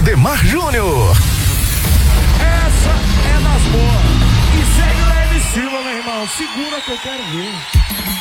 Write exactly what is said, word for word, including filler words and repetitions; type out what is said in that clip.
Valdemar Júnior. Essa é das boas. E segue lá em cima, meu irmão. Segura que eu quero ver.